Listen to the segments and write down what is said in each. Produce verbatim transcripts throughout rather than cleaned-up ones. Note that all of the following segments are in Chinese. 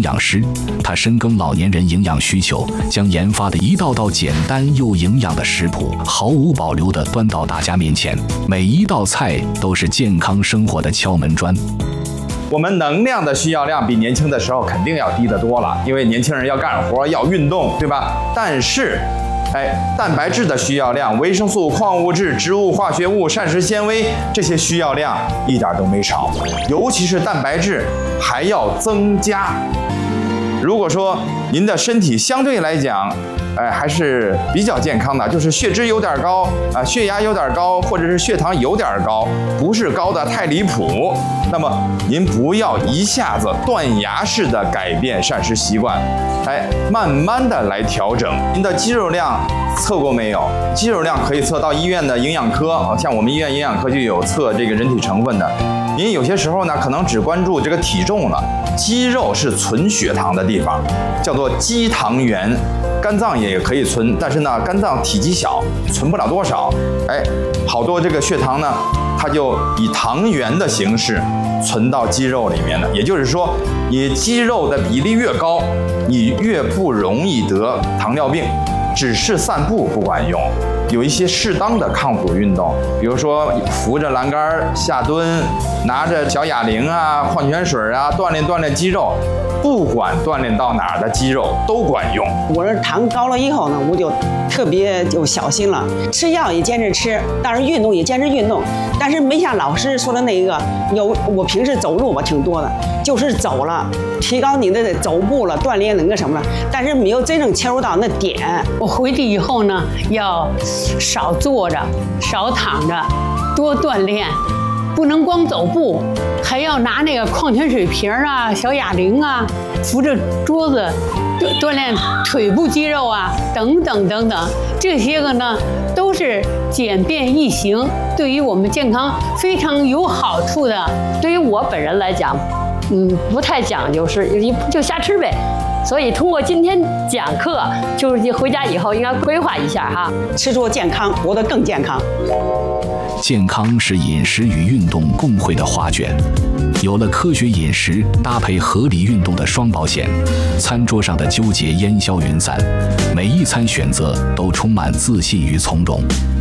养师，他深耕老年人营养需求，将研发的一道道简单又营养的食谱毫无保留地端到大家面前，每一道菜都是健康生活的敲门砖。 我们能量的需要量比年轻的时候肯定要低得多了，因为年轻人要干活要运动，对吧？但是哎，蛋白质的需要量、维生素、矿物质、植物化学物、膳食纤维这些需要量一点都没少，尤其是蛋白质还要增加。如果说您的身体相对来讲，哎，还是比较健康的，就是血脂有点高啊，血压有点高，或者是血糖有点高，不是高的太离谱。那么您不要一下子断崖式的改变膳食习惯，哎，慢慢的来调整。您的肌肉量测过没有？肌肉量可以测到医院的营养科，像我们医院营养科就有测这个人体成分的。您有些时候呢，可能只关注这个体重了，肌肉是存血糖的地方，叫做肌糖原。肝脏也可以存，但是呢，肝脏体积小，存不了多少。哎，好多这个血糖呢，它就以糖原的形式存到肌肉里面了。也就是说，你肌肉的比例越高，你越不容易得糖尿病。只是散步不管用，有一些适当的抗阻运动，比如说扶着栏杆下蹲，拿着小哑铃啊、矿泉水啊，锻炼锻炼肌肉。不管锻炼到哪儿的肌肉都管用。 我这糖高了以后呢，我就特别就小心了，吃药也坚持吃，当然运动也坚持运动，但是没像老师说的那个，有我平时走路吧挺多的，就是走了，提高你的走步了，锻炼那个什么了，但是没有真正切入到那点。 我回去以后呢，要少坐着，少躺着，多锻炼。不能光走步，还要拿那个矿泉水瓶啊、小哑铃啊，扶着桌子锻炼腿部肌肉啊，等等等等。这些个呢，都是简便易行，对于我们健康非常有好处的。 对于我本人来讲，嗯，不太讲究，是就瞎吃呗。所以通过今天讲课，就是回家以后应该规划一下哈， 吃出健康，活得更健康。 健康是饮食与运动共绘的画卷，有了科学饮食搭配合理运动的双保险，餐桌上的纠结烟消云散，每一餐选择都充满自信与从容。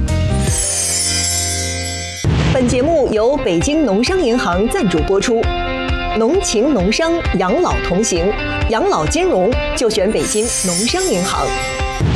本节目由北京农商银行赞助播出，农情农商，养老同行，养老金融就选北京农商银行。